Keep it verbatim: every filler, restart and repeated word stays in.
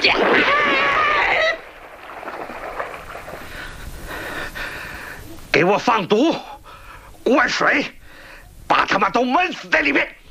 给我放毒，灌水，把他们都闷死在里面。